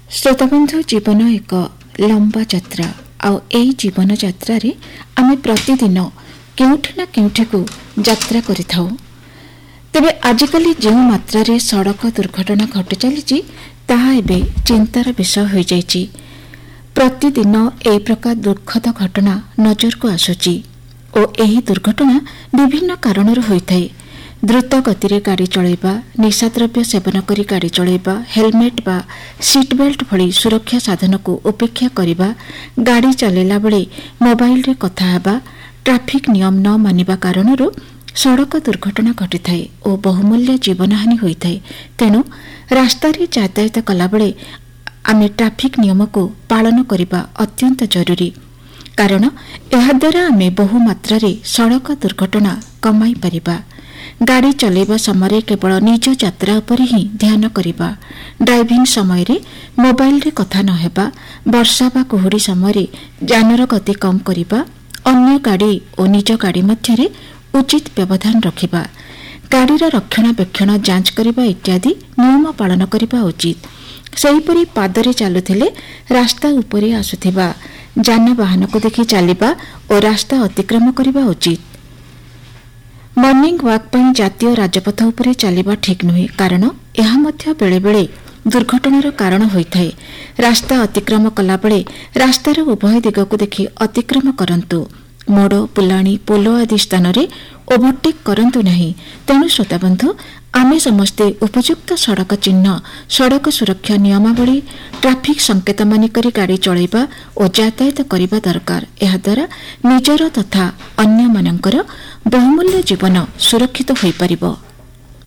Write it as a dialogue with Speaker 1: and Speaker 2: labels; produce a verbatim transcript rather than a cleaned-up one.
Speaker 1: श्रोताबंधु जीवन एक लंबा यात्रा आउ एई जीवन यात्रा आमे प्रतिदिन केउठी ना केउठी को यात्रा करिथाउ। तेबे आजिकली जो मात्रा रे सड़क दुर्घटना घटी चली ताहा एबे चिंतार विषय हो जाइछि। प्रतिदिन ए प्रकार दुर्खद घटना नजर को आसुची और एही दुर्घटना विभिन्न कारणर होइथाय। द्रुत गति रे गाड़ी चलाइबा, निशाद्रव्य सेवन करी गाड़ी चलाइबा, हेलमेट बा सीट बेल्ट भली सुरक्षा साधन को उपेक्षा करिबा, गाड़ी चलेला बेले मोबाइल रे कथा हेबा, ट्रैफिक नियम न मानिबा कारणरू सड़क दुर्घटना घटिथाय और बहुमूल्य जीवनहानि होइथाय। तेणु रास्ता रे यातायात कला बेले आमे ट्रैफिक नियम को पालन करिबा अत्यंत जरूरी, कारण एहा द्वारा आमे बहु मात्रा रे सड़क दुर्घटना कमाई परिबा। गाड़ी चलेबा समय केवल निज यात्रा उपर ही ध्यान करिबा, ड्राइविंग समय रे मोबाइल रे कथा न हेबा, वर्षा बा कुहुड़ी समय जानर गति कम करिबा, अन्य गाड़ी और निज गाड़ी मध्य रे उचित व्यवधान रखिबा, गाड़ीर रक्षणाबेक्षण जांच करिबा इत्यादि नियम पालन करिबा उचित। सेहीपरि पादरे चलुथिले रास्ता उपरे आसुथिबा जानवाहन को देखि चलिबा और रास्ता अतिक्रम करिबा उचित। मॉर्निंग वॉक पर जातीय राजपथ उपरे चलिबा ठीक नुहे, कारण यह मध्य बेले बेले दुर्घटनार कारण होइथाय। रास्ता अतिक्रम कला बेले रास्तार उभय दिग को देखि अतिक्रम करंतु। मोड़, पुलाणी, पोलो आदि स्थान रे ओभरटेक करंतु नहीं। तेणु श्रोताबंधु आमे समस्ते उपयुक्त सड़क चिन्ह, सड़क सुरक्षा नियमावली, ट्रैफिक संकेत मानिकरी गाड़ी चलाइबा और यातायात करिबा दरकार। एहा द्वारा निजर तथा अन्य मानकर बहुमूल्य जीवन सुरक्षित होई परिबो।